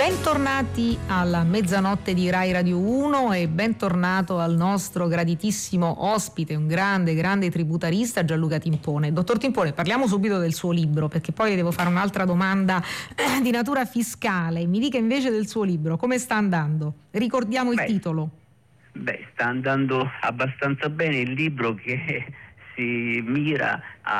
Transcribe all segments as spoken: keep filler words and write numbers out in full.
Bentornati alla mezzanotte di Rai Radio uno e bentornato al nostro graditissimo ospite, un grande, grande tributarista, Gianluca Timpone. Dottor Timpone, parliamo subito del suo libro, perché poi le devo fare un'altra domanda eh, di natura fiscale. Mi dica invece del suo libro, come sta andando? Ricordiamo il beh, titolo. Beh, sta andando abbastanza bene. Il libro che si mira a,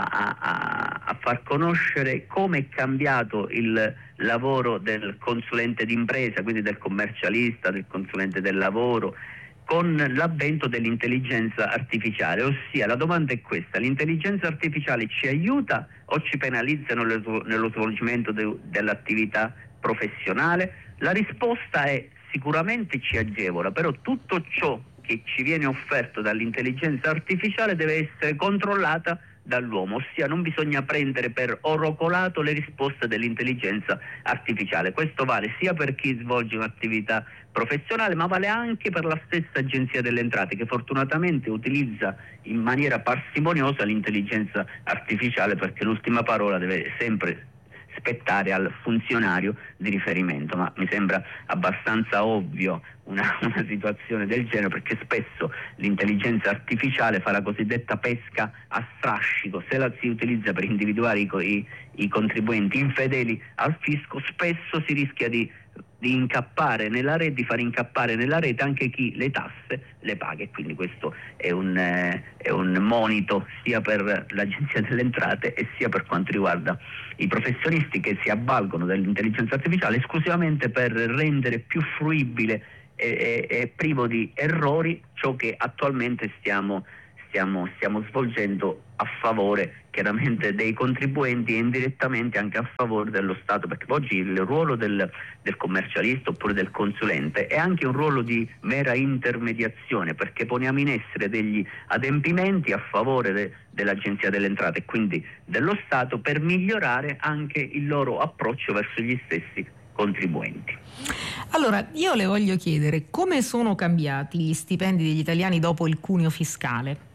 a, a far conoscere come è cambiato il lavoro del consulente d'impresa, quindi del commercialista, del consulente del lavoro, con l'avvento dell'intelligenza artificiale. Ossia, la domanda è questa: l'intelligenza artificiale ci aiuta o ci penalizza nello, nello svolgimento de, dell'attività professionale? La risposta è: sicuramente ci agevola, però tutto ciò che ci viene offerto dall'intelligenza artificiale deve essere controllata dall'uomo, ossia non bisogna prendere per oro colato le risposte dell'intelligenza artificiale. Questo vale sia per chi svolge un'attività professionale, ma vale anche per la stessa Agenzia delle Entrate, che fortunatamente utilizza in maniera parsimoniosa l'intelligenza artificiale, perché l'ultima parola deve sempre spettare al funzionario di riferimento. Ma mi sembra abbastanza ovvio una, una situazione del genere, perché spesso l'intelligenza artificiale fa la cosiddetta pesca a strascico. Se la si utilizza per individuare i, i, i contribuenti infedeli al fisco, spesso si rischia di di incappare nella rete, di far incappare nella rete anche chi le tasse le paga, e quindi questo è un, eh, è un monito sia per l'Agenzia delle Entrate e sia per quanto riguarda i professionisti che si avvalgono dell'intelligenza artificiale esclusivamente per rendere più fruibile e, e, e privo di errori ciò che attualmente stiamo Stiamo, stiamo svolgendo a favore chiaramente dei contribuenti e indirettamente anche a favore dello Stato, perché oggi il ruolo del, del commercialista oppure del consulente è anche un ruolo di mera intermediazione, perché poniamo in essere degli adempimenti a favore de, dell'Agenzia delle Entrate e quindi dello Stato per migliorare anche il loro approccio verso gli stessi contribuenti. Allora, io le voglio chiedere come sono cambiati gli stipendi degli italiani dopo il cuneo fiscale?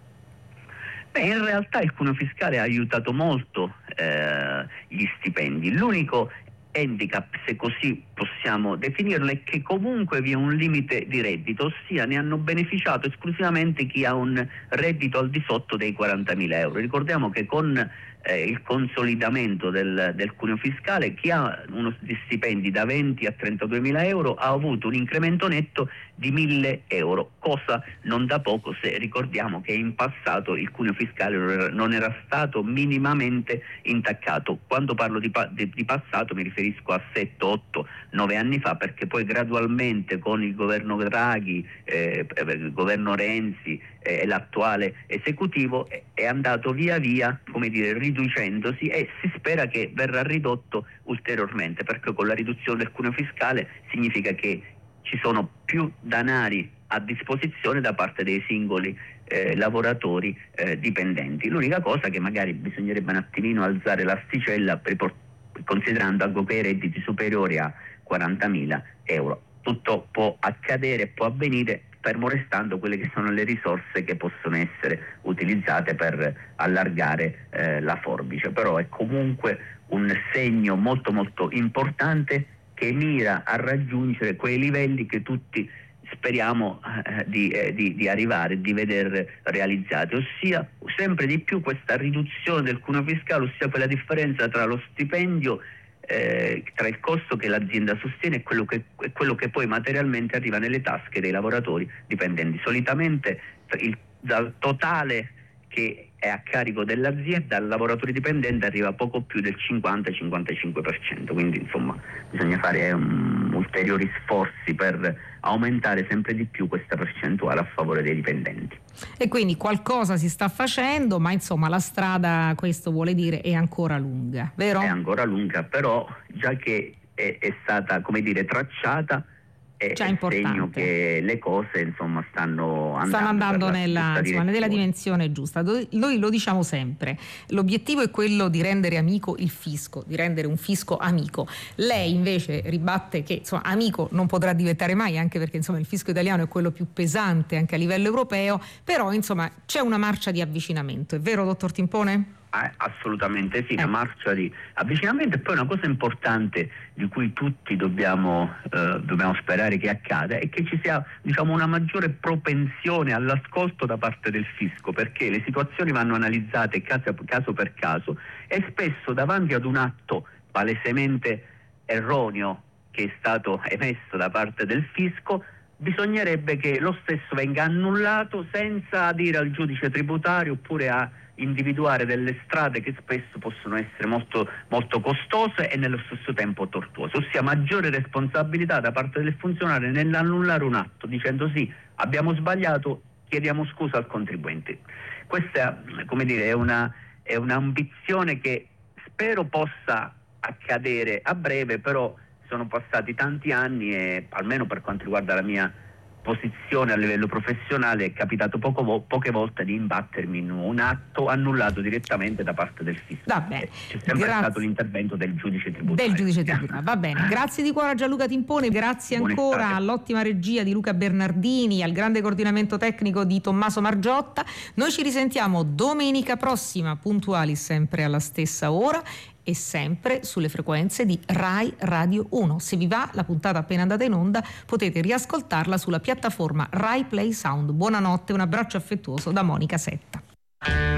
Beh, in realtà il cuneo fiscale ha aiutato molto eh, gli stipendi. L'unico handicap, se così possiamo definirlo, è che comunque vi è un limite di reddito, ossia ne hanno beneficiato esclusivamente chi ha un reddito al di sotto dei quarantamila euro. Ricordiamo che con eh, il consolidamento del, del cuneo fiscale, chi ha uno stipendi da venti a trentaduemila euro ha avuto un incremento netto di mille euro, cosa non da poco se ricordiamo che in passato il cuneo fiscale non era stato minimamente intaccato. Quando parlo di, di, di passato mi riferisco a sette, otto, nove anni fa, perché poi gradualmente con il governo Draghi, eh, il governo Renzi e eh, l'attuale esecutivo è, è andato via via, come dire, riducendosi, e si spera che verrà ridotto ulteriormente, perché con la riduzione del cuneo fiscale significa che ci sono più denari a disposizione da parte dei singoli eh, lavoratori eh, dipendenti. L'unica cosa che magari bisognerebbe un attimino alzare l'asticella per, considerando anche i redditi superiori a quarantamila euro. Tutto può accadere, può avvenire, fermo restando quelle che sono le risorse che possono essere utilizzate per allargare eh, la forbice. Però è comunque un segno molto molto importante che mira a raggiungere quei livelli che tutti speriamo eh, di, eh, di, di arrivare, di vedere realizzati, ossia sempre di più questa riduzione del cuneo fiscale, ossia quella differenza tra lo stipendio, eh, tra il costo che l'azienda sostiene e quello che, e quello che poi materialmente arriva nelle tasche dei lavoratori dipendenti. Solitamente il, dal totale che è a carico dell'azienda al lavoratore dipendente arriva poco più del cinquanta cinquantacinque per cento, quindi insomma bisogna fare um, ulteriori sforzi per aumentare sempre di più questa percentuale a favore dei dipendenti. E quindi qualcosa si sta facendo, ma insomma la strada, questo vuole dire, è ancora lunga, vero? È ancora lunga, però già che è, è stata, come dire, tracciata, è cioè, il importante. segno che le cose insomma stanno andando, stanno andando nella, nella, insomma, nella dimensione giusta. Noi lo diciamo sempre, l'obiettivo è quello di rendere amico il fisco, di rendere un fisco amico. Lei invece ribatte che insomma amico non potrà diventare mai, anche perché insomma il fisco italiano è quello più pesante anche a livello europeo, però insomma c'è una marcia di avvicinamento, è vero dottor Timpone? Ah, assolutamente sì, una marcia di avvicinamento. E poi una cosa importante di cui tutti dobbiamo, eh, dobbiamo sperare che accada è che ci sia, diciamo, una maggiore propensione all'ascolto da parte del fisco, perché le situazioni vanno analizzate caso, caso per caso, e spesso davanti ad un atto palesemente erroneo che è stato emesso da parte del fisco bisognerebbe che lo stesso venga annullato senza dire al giudice tributario oppure a individuare delle strade che spesso possono essere molto, molto costose e nello stesso tempo tortuose, ossia maggiore responsabilità da parte del funzionario nell'annullare un atto dicendo sì, abbiamo sbagliato, chiediamo scusa al contribuente. Questa, come dire, è una, è un'ambizione che spero possa accadere a breve, però sono passati tanti anni e almeno per quanto riguarda la mia posizione a livello professionale è capitato poco vo- poche volte di imbattermi in un atto annullato direttamente da parte del fisco. Va bene. C'è sempre Grazie. stato l'intervento del giudice tributario. Del giudice tributario, va bene. Grazie di cuore a Gianluca Timpone, grazie Buon ancora estate. all'ottima regia di Luca Bernardini, al grande coordinamento tecnico di Tommaso Margiotta. Noi ci risentiamo domenica prossima, puntuali sempre alla stessa ora e sempre sulle frequenze di Rai Radio uno. Se vi va, la puntata appena andata in onda potete riascoltarla sulla piattaforma Rai Play Sound. Buonanotte, un abbraccio affettuoso da Monica Setta.